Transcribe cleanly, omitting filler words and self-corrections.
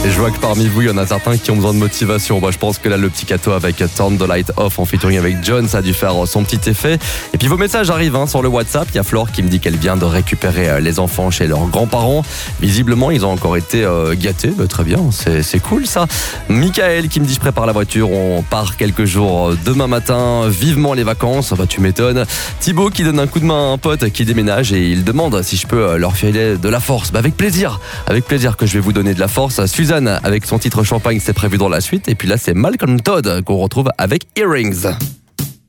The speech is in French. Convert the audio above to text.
Et je vois que parmi vous, il y en a certains qui ont besoin de motivation. Je pense que là, le petit cadeau avec Turn the Light Off en featuring avec John, ça a dû faire son petit effet. Et puis vos messages arrivent sur le WhatsApp. Il y a Flore qui me dit qu'elle vient de récupérer les enfants chez leurs grands-parents. Visiblement, ils ont encore été gâtés. Très bien, c'est cool ça. Michael qui me dit je prépare la voiture, on part quelques jours demain matin. Vivement les vacances, tu m'étonnes. Thibaut qui donne un coup de main à un pote qui déménage et il demande si je peux leur filer de la force. Avec plaisir que je vais vous donner de la force. Suzanne avec son titre Champagne, c'est prévu dans la suite. Et puis là, c'est Malcolm Todd qu'on retrouve avec Earrings.